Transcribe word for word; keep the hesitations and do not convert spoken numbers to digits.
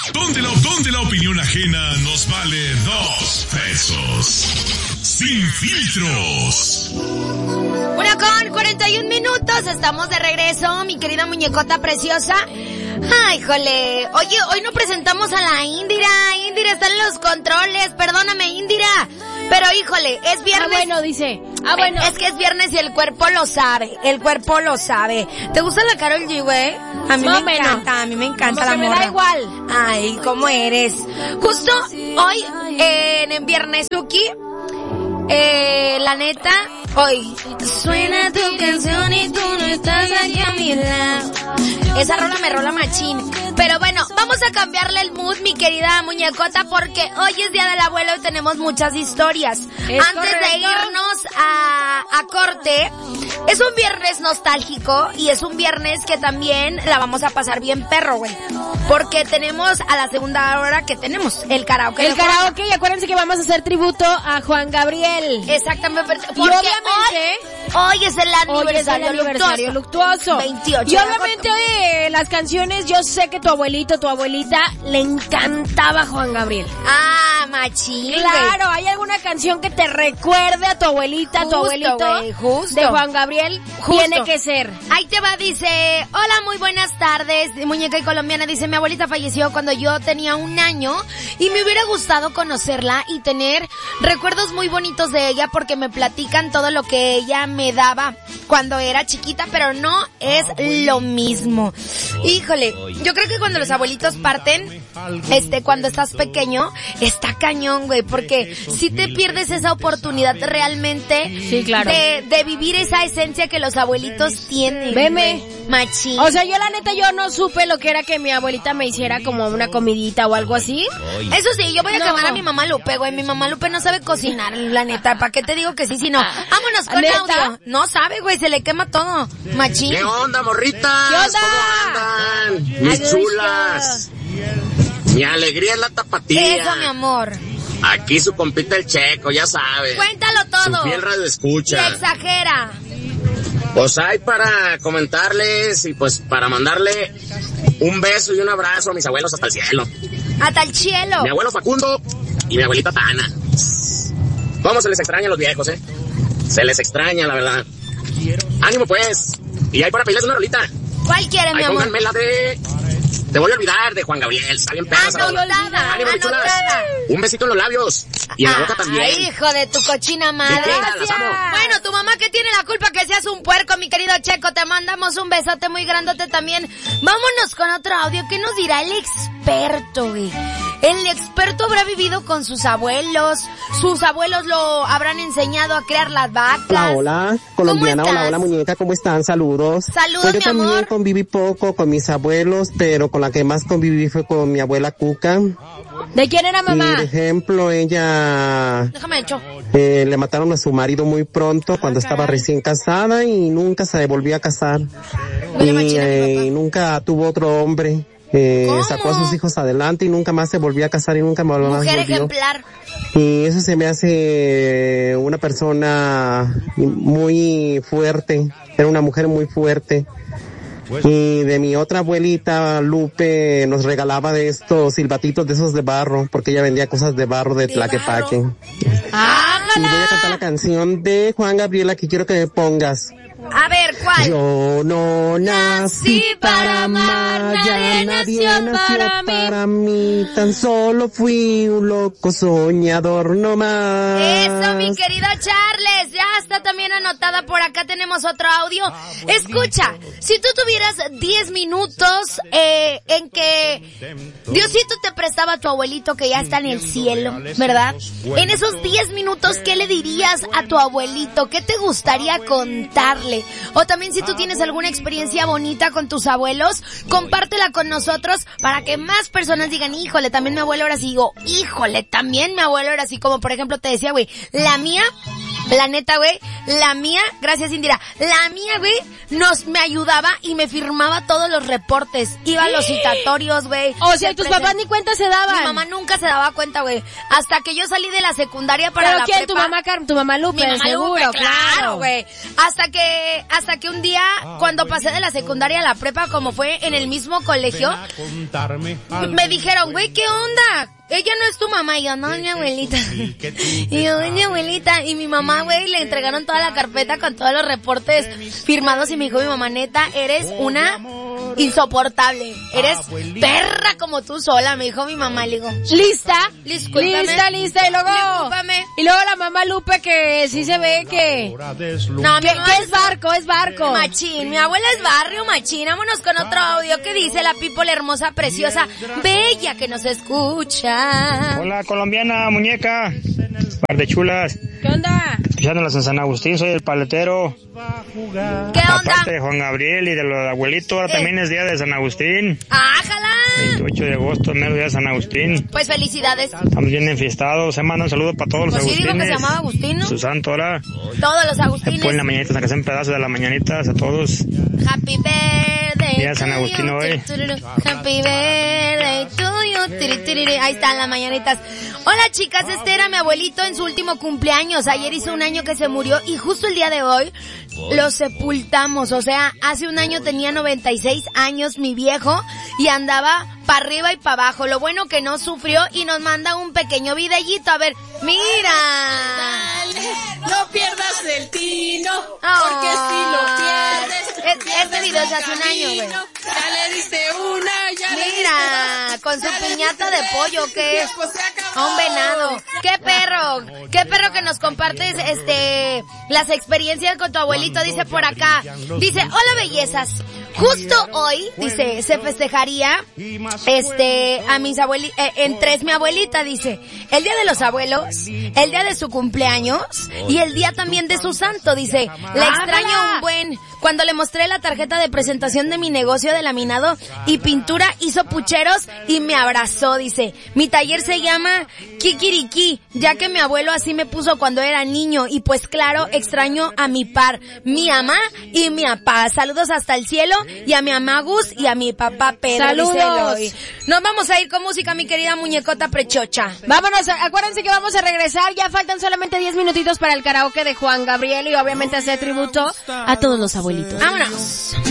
Donde la, donde la opinión ajena nos vale dos pesos. Sin filtros. Una con cuarenta y un minutos, estamos de regreso, mi querida muñecota preciosa. Ay, jole. Oye, hoy no presentamos a la Indira. Indira está en los controles, perdóname, Indira. Pero híjole, es viernes. Ah, bueno, dice. Ah, bueno. Es que es viernes y el cuerpo lo sabe, el cuerpo lo sabe. ¿Te gusta la Karol G, güey? A mí no, me menos. encanta, a mí me encanta Como la que me morra. da igual. Ay, ¿cómo eres? Justo hoy, eh, en Viernes Suki, eh, la neta, hoy suena tu canción y tú no estás aquí a mi lado. Esa rola me rola machín. Pero bueno, vamos a cambiarle el mood, mi querida muñecota, porque hoy es Día del Abuelo y tenemos muchas historias. Es Antes correcto. de irnos a, a corte, es un viernes nostálgico y es un viernes que también la vamos a pasar bien perro, güey. Porque tenemos a la segunda hora que tenemos, el karaoke. El de Juan. karaoke, y acuérdense que vamos a hacer tributo a Juan Gabriel. Exactamente. Y Porque obviamente, hoy, hoy es el hoy es el aniversario, aniversario luctuoso. luctuoso. veintiocho Y obviamente eh, las canciones, yo sé que tu abuelito, tu abuelita, le encantaba Juan Gabriel. Ah, machín. Claro, ¿hay alguna canción que te recuerde a tu abuelita, a tu Justo, abuelito? güey, justo. De Juan Gabriel, Justo. tiene que ser. Ahí te va, dice, hola, muy buenas tardes, muñeca y colombiana, dice, mi abuelita falleció cuando yo tenía un año y me hubiera gustado conocerla y tener recuerdos muy bonitos de ella porque me platican todo lo que ella me daba cuando era chiquita, pero no es lo mismo. Híjole, yo creo que cuando los abuelitos parten, este, cuando estás pequeño, está cañón, güey, porque si te pierdes esa oportunidad realmente Sí, claro. de, de vivir esa esencia que los abuelitos tienen. Veme. güey. Machín. O sea, yo la neta, yo no supe lo que era que mi abuelita me hiciera como una comidita o algo así. Eso sí, yo voy a No. quemar a mi mamá Lupe, güey. Mi mamá Lupe no sabe cocinar, la neta. ¿Para qué te digo que sí, si no? Vámonos con ¿Neta? audio. No sabe, güey, se le quema todo. Machín. ¿Qué onda, morritas? ¿Qué onda? ¿Cómo andan? Mis Ay, chulas. Mi alegría es la tapatía. Eso, mi amor. Aquí su compita el Checo, ya sabe. Cuéntalo todo. Su fiel radio Le escucha. exagera. Pues hay para comentarles y pues para mandarle un beso y un abrazo a mis abuelos hasta el cielo. Hasta el cielo. Mi abuelo Facundo y mi abuelita Tana. ¿Cómo se les extraña a los viejos, eh? Se les extraña, la verdad. Ánimo, pues. Y hay para pedirles una rolita. ¿Cuál quiere, mi Ahí amor? pónganme la de... Te voy a olvidar de Juan Gabriel. Está bien perra esa rola. Anotada, Ánimo, mis chulas. anotada. Un besito en los labios. Y en la boca también. Ay, hijo de tu cochina madre. ¿De qué? Las amo. Bueno, tu mamá que tiene la culpa que seas un puerco, mi querido Checo. Te mandamos un besote muy grandote también. Vámonos con otro audio. ¿Qué nos dirá el experto, güey? El experto habrá vivido con sus abuelos. Sus abuelos lo habrán enseñado a crear las vacas. Hola, hola, colombiana, ¿Cómo hola, estás? hola, muñeca, ¿cómo están? Saludos. Saludos, Pues yo mi también amor. conviví poco con mis abuelos, pero con la que más conviví fue con mi abuela Cuca. ¿De quién era Y, mamá? por ejemplo, ella Déjame hecho. eh, le mataron a su marido muy pronto cuando estaba recién casada y nunca se volvió a casar. Huele Y, machina mi eh, papá. y nunca tuvo otro hombre. Eh, ¿Cómo? sacó a sus hijos adelante y nunca más se volvió a casar y nunca más más Mujer volvió. ejemplar. Y eso se me hace una persona muy fuerte, era una mujer muy fuerte. Y de mi otra abuelita, Lupe, nos regalaba de estos silbatitos de esos de barro, porque ella vendía cosas de barro de ¿De Tlaquepaque. Y ¡Hágala! voy a cantar la canción de Juan Gabriel, aquí quiero que me pongas. A ver, ¿cuál? Yo no nací para amar, ya nadie nació para para mí. mí, tan solo fui un loco soñador no más. Eso, mi querido Charles, ya está también anotada por acá, tenemos otro audio. Escucha, si tú tuvieras diez minutos eh, en que Diosito te prestaba a tu abuelito que ya está en el cielo, ¿verdad? En esos diez minutos, ¿qué le dirías a tu abuelito? ¿Qué te gustaría contarle? O también si tú tienes alguna experiencia bonita con tus abuelos, compártela con nosotros para que más personas digan, híjole, también mi abuelo era así, digo, híjole, también mi abuelo era así, como por ejemplo te decía, güey, la mía, la neta, güey, la mía, gracias Indira, la mía, güey, nos, me ayudaba y me firmaba todos los reportes. Iba a los citatorios, güey. O sea, tus papás ni cuenta se daban. Mi mamá nunca se daba cuenta, güey. Hasta que yo salí de la secundaria para ¿Pero la quién? prepa. ¿Tu mamá, Car tu mamá Lupe? Mi mamá seguro, Lupe, claro, güey. Hasta que, hasta que un día, cuando pasé de la secundaria a la prepa, como fue en el mismo colegio, me dijeron, güey, ¿qué onda? Ella no es tu mamá. Y yo, no, es mi abuelita. Y yo, es mi abuelita. Y mi mamá, güey, le entregaron toda la carpeta con todos los reportes firmados y me dijo mi mamá, neta, eres una insoportable. Eres perra como tú sola, me dijo mi mamá. Le digo, ¿lista? Discúlpame. Lista, lista. Y luego, Discúlpame. y luego la mamá Lupe que sí se ve que... No, mi que, mamá que es barco, es barco. Machín, mi abuela es barrio, machín. Vámonos con otro audio que dice la people hermosa, preciosa, bella que nos escucha. Hola, colombiana, muñeca. Par de chulas. ¿Qué onda? Escuchándolas en San Agustín, soy el paletero. ¿Qué onda? Aparte de Juan Gabriel y de los abuelitos, ahora Eh. también es día de San Agustín. ¡Ájala! veintiocho de agosto, mero día de San Agustín. Pues felicidades. Estamos bien enfiestados. Se manda un saludo para todos los Pues sí, digo que agustines. se llamaba Agustín, ¿no? Su santo hora. Todos los Se Agustines. ponen la mañanita, que sean pedazos de las mañanitas a todos. Happy birthday. Día de San to Agustín you, hoy. tururú. Happy birthday to you. Tiri, tiri. Ahí están las mañanitas. Hola chicas, este era mi abuelito en su último cumpleaños. Ayer hizo un año que se murió y justo el día de hoy lo sepultamos. O sea, hace un año tenía noventa y seis años mi viejo y andaba para arriba y para abajo. Lo bueno que no sufrió y nos manda un pequeño videíto. A ver, mira. No pierdas el tino, Oh. porque si lo pierdes... Es- este video es de hace un año, güey. Ya le diste una, ya le diste Mira, dos, con su ya le piñata diste de tres, pollo, tu ¿qué? tiempo se acabó. A un venado. ¡Qué perro! ¡Qué perro que nos compartes, este, las experiencias con tu abuelito! Dice por acá. Dice, hola bellezas. Justo hoy, dice, se festejaría, este, a mis abuelitos, eh, entre es mi abuelita, dice, el día de los abuelos, el día de su cumpleaños y el día también de su santo, dice, la extraño un buen. Cuando le mostré la tarjeta de presentación de mi negocio de laminado y pintura, hizo pucheros y me abrazó, dice. Mi taller se llama Kikiriki, ya que mi abuelo así me puso cuando era niño. Y pues claro, extraño a mi par, mi mamá y mi papá. Saludos hasta el cielo y a mi mamá Gus y a mi papá Pedro. Saludos. dice Eloy. Nos vamos a ir con música, mi querida muñecota prechocha. Vámonos, acuérdense que vamos a regresar, ya faltan solamente diez minutitos para el karaoke de Juan Gabriel y obviamente hacer tributo a todos los abuelitos. Vámonos.